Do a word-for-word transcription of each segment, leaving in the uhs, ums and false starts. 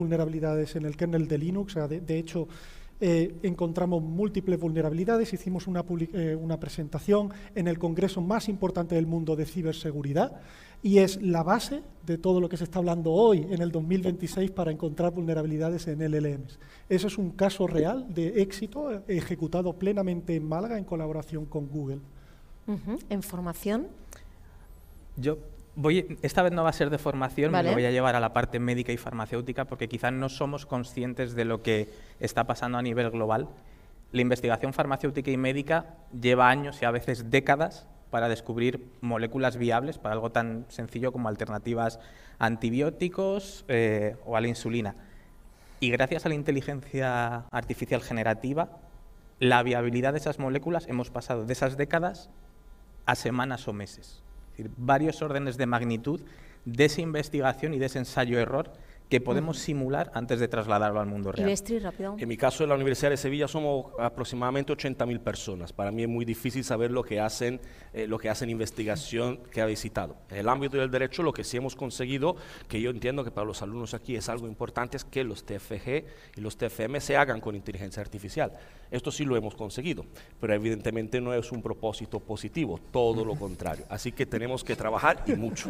vulnerabilidades en el kernel de Linux. O sea, de, de hecho, eh, encontramos múltiples vulnerabilidades. Hicimos una, eh, una presentación en el congreso más importante del mundo de ciberseguridad y es la base de todo lo que se está hablando hoy, en el dos mil veintiséis, para encontrar vulnerabilidades en L L Ms. Eso es un caso real de éxito ejecutado plenamente en Málaga en colaboración con Google. Uh-huh. ¿En formación? Yo voy, esta vez no va a ser de formación, vale. Me lo voy a llevar a la parte médica y farmacéutica porque quizás no somos conscientes de lo que está pasando a nivel global. La investigación farmacéutica y médica lleva años y a veces décadas para descubrir moléculas viables para algo tan sencillo como alternativas a antibióticos eh, o a la insulina. Y gracias a la inteligencia artificial generativa, la viabilidad de esas moléculas hemos pasado de esas décadas a semanas o meses. Es decir, varios órdenes de magnitud de esa investigación y de ese ensayo-error que podemos uh-huh. simular antes de trasladarlo al mundo real. Ibestri, rápido. En mi caso, en la Universidad de Sevilla somos aproximadamente ochenta mil personas. Para mí es muy difícil saber lo que hacen, eh, lo que hacen investigación que ha visitado. En el ámbito del derecho, lo que sí hemos conseguido, que yo entiendo que para los alumnos aquí es algo importante, es que los T F G y los T F M se hagan con inteligencia artificial. Esto sí lo hemos conseguido, pero evidentemente no es un propósito positivo, todo lo contrario. Así que tenemos que trabajar y mucho.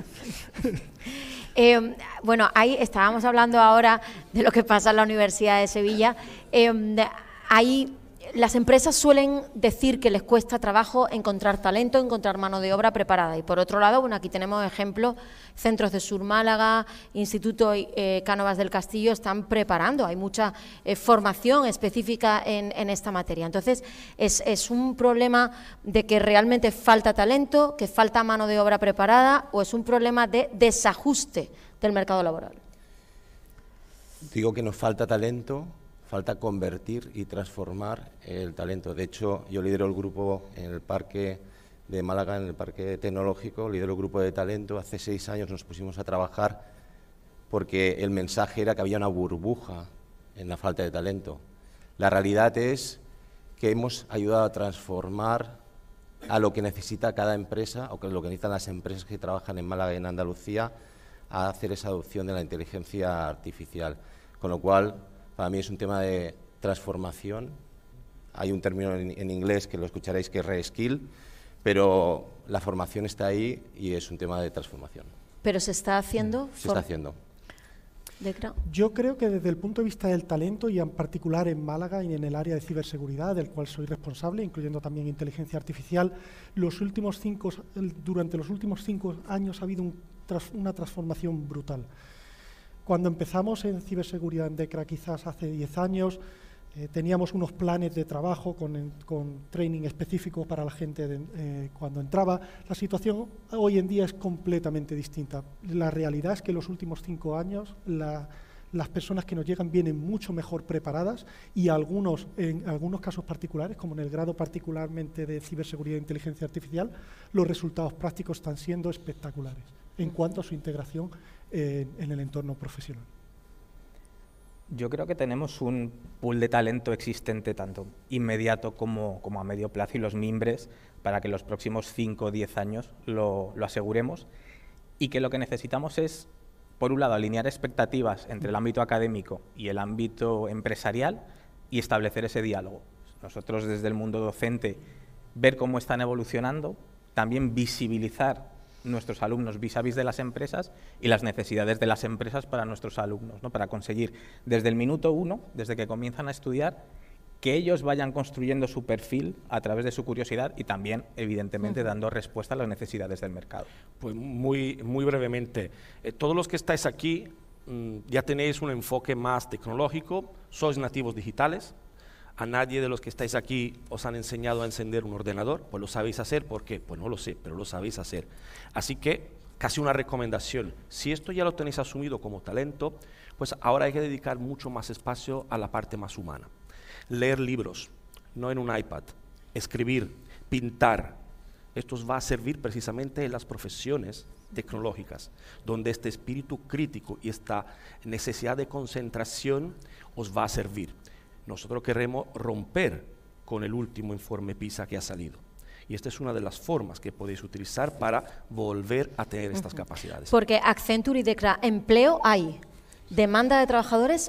Eh, bueno, ahí estábamos hablando ahora de lo que pasa en la Universidad de Sevilla. Eh, ahí las empresas suelen decir que les cuesta trabajo encontrar talento, encontrar mano de obra preparada. Y por otro lado, bueno, aquí tenemos ejemplos, centros de Sur Málaga, Instituto eh, Cánovas del Castillo están preparando. Hay mucha eh, formación específica en, en esta materia. Entonces, es, es un problema de que realmente falta talento, que falta mano de obra preparada, o es un problema de desajuste del mercado laboral. Digo que nos falta talento. Falta convertir y transformar el talento. De hecho, yo lidero el grupo en el Parque de Málaga, en el Parque Tecnológico, lidero el grupo de talento. Hace seis años nos pusimos a trabajar porque el mensaje era que había una burbuja en la falta de talento. La realidad es que hemos ayudado a transformar a lo que necesita cada empresa, o que lo que necesitan las empresas que trabajan en Málaga y en Andalucía, a hacer esa adopción de la inteligencia artificial. Con lo cual, para mí es un tema de transformación. Hay un término en, en inglés que lo escucharéis que es reskill, pero la formación está ahí y es un tema de transformación. ¿Pero se está haciendo? Se está haciendo. ¿Decra? Yo creo que desde el punto de vista del talento, y en particular en Málaga y en el área de ciberseguridad, del cual soy responsable, incluyendo también inteligencia artificial, los últimos cinco, durante los últimos cinco años ha habido un, una transformación brutal. Cuando empezamos en ciberseguridad en DECRA, quizás hace diez años, eh, teníamos unos planes de trabajo con, con training específico para la gente de, eh, cuando entraba. La situación hoy en día es completamente distinta. La realidad es que en los últimos cinco años la, las personas que nos llegan vienen mucho mejor preparadas y algunos, en algunos casos particulares, como en el grado particularmente de ciberseguridad e inteligencia artificial, los resultados prácticos están siendo espectaculares en cuanto a su integración Eh, en el entorno profesional. Yo creo que tenemos un pool de talento existente tanto inmediato como, como a medio plazo y los mimbres para que los próximos cinco o diez años lo, lo aseguremos, y que lo que necesitamos es, por un lado, alinear expectativas entre el ámbito académico y el ámbito empresarial y establecer ese diálogo. Nosotros desde el mundo docente ver cómo están evolucionando, también visibilizar nuestros alumnos vis a vis de las empresas y las necesidades de las empresas para nuestros alumnos, ¿no? Para conseguir desde el minuto uno, desde que comienzan a estudiar, que ellos vayan construyendo su perfil a través de su curiosidad y también, evidentemente, uh-huh. dando respuesta a las necesidades del mercado. Pues muy, muy brevemente, eh, todos los que estáis aquí mmm, ya tenéis un enfoque más tecnológico, sois nativos digitales. A nadie de los que estáis aquí os han enseñado a encender un ordenador, pues lo sabéis hacer. ¿Por qué? Pues no lo sé, pero lo sabéis hacer. Así que, casi una recomendación, si esto ya lo tenéis asumido como talento, pues ahora hay que dedicar mucho más espacio a la parte más humana. Leer libros, no en un iPad, escribir, pintar. Esto os va a servir precisamente en las profesiones tecnológicas, donde este espíritu crítico y esta necesidad de concentración os va a servir. Nosotros queremos romper con el último informe PISA que ha salido. Y esta es una de las formas que podéis utilizar para volver a tener estas uh-huh. capacidades. Porque Accenture y DECRA, empleo hay, demanda de trabajadores